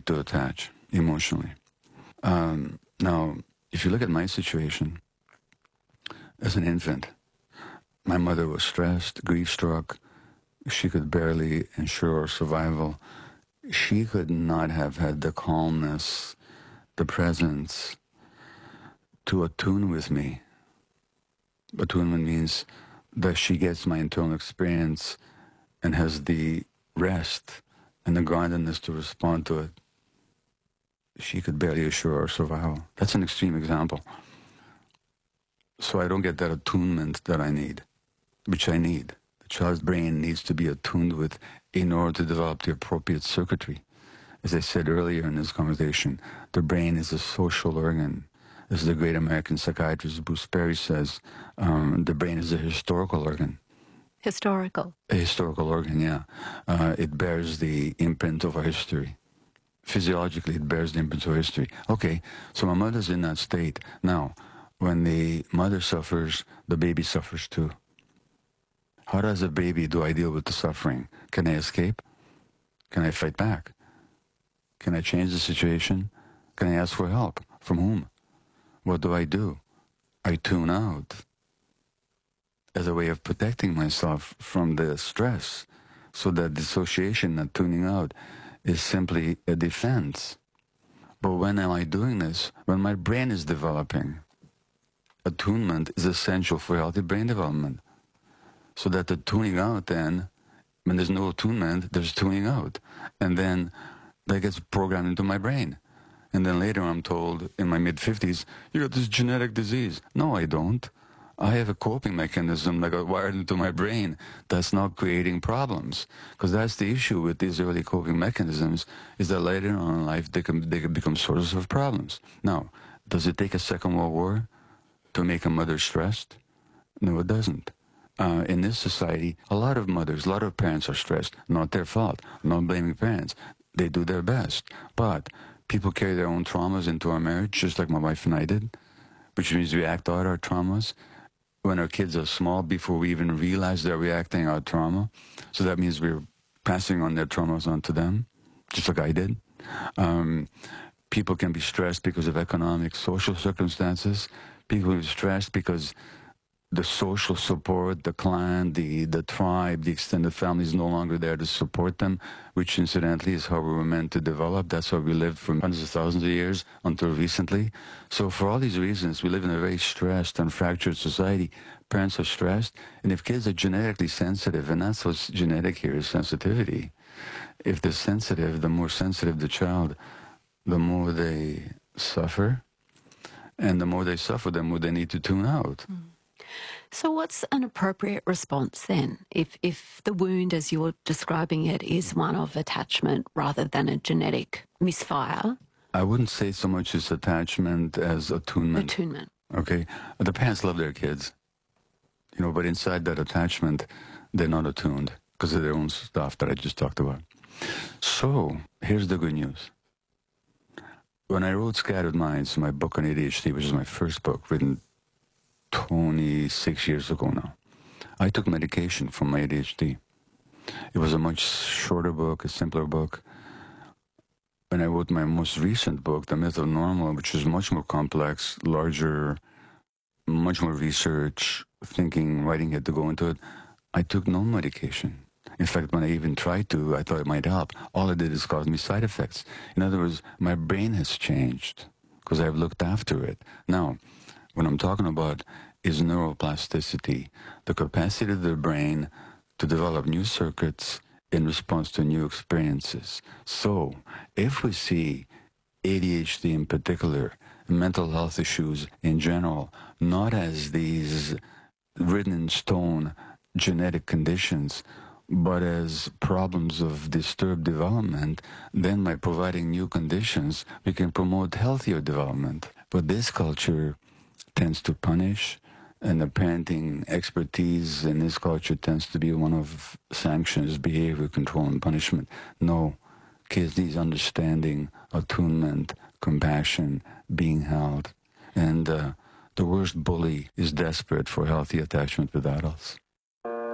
like to attach emotionally. Now, if you look at my situation, as an infant, my mother was stressed, grief-struck. She could barely ensure our survival. She could not have had the calmness, the presence to attune with me. Attunement means that she gets my internal experience and has the rest and the groundedness to respond to it. She could barely assure our survival. That's an extreme example. So I don't get that attunement that I need, which I need. The child's brain needs to be attuned with in order to develop the appropriate circuitry. As I said earlier in this conversation, the brain is a social organ. As the great American psychiatrist Bruce Perry says, the brain is a historical organ. Historical? A historical organ, yeah. It bears the imprint of our history. Physiologically, it bears the imprint of our history. Okay, so my mother's in that state. Now, when the mother suffers, the baby suffers too. How does a baby do I deal with the suffering? Can I escape? Can I fight back? Can I change the situation? Can I ask for help? From whom? What do? I tune out as a way of protecting myself from the stress, so that dissociation and tuning out is simply a defense. But when am I doing this? When my brain is developing. Attunement is essential for healthy brain development. So that the tuning out then, when there's no attunement, there's tuning out. And then that gets programmed into my brain. And then later I'm told in my mid-50s, you got this genetic disease. No, I don't. I have a coping mechanism that got wired into my brain that's not creating problems. Because that's the issue with these early coping mechanisms, is that later on in life they can become sources of problems. Now, does it take a Second World War to make a mother stressed? No, it doesn't. In this society, a lot of mothers, a lot of parents are stressed. Not their fault. Not blaming parents. They do their best. But people carry their own traumas into our marriage, just like my wife and I did, which means we act out our traumas when our kids are small before we even realize they're reacting out trauma. So that means we're passing on their traumas onto them, just like I did. People can be stressed because of economic, social circumstances. People are stressed because the social support, the clan, the tribe, the extended family is no longer there to support them, which incidentally is how we were meant to develop. That's how we lived for hundreds of thousands of years until recently. So for all these reasons, we live in a very stressed and fractured society. Parents are stressed, and if kids are genetically sensitive, and that's what's genetic here is sensitivity. If they're sensitive, the more sensitive the child, the more they suffer, and the more they suffer, the more they need to tune out. Mm. So what's an appropriate response then, if the wound, as you're describing it, is one of attachment rather than a genetic misfire? I wouldn't say so much as attachment as attunement. Attunement. Okay? The parents love their kids, but inside that attachment, they're not attuned because of their own stuff that I just talked about. So, here's the good news. When I wrote Scattered Minds, my book on ADHD, which is my first book, written 26 years ago now, I took medication for my ADHD. It was a much shorter book, a simpler book. When I wrote my most recent book, The Myth of Normal, which is much more complex, larger, much more research, thinking, writing had to go into it, I took no medication. In fact, when I even tried to, I thought it might help. All it did is cause me side effects. In other words, my brain has changed because I've looked after it. Now, what I'm talking about is neuroplasticity, the capacity of the brain to develop new circuits in response to new experiences. So, if we see ADHD in particular, mental health issues in general, not as these written in stone genetic conditions, but as problems of disturbed development, then by providing new conditions, we can promote healthier development. But this culture tends to punish, and the parenting expertise in this culture tends to be one of sanctions, behavior control, and punishment. No, kids need understanding, attunement, compassion, being held. And the worst bully is desperate for healthy attachment with adults.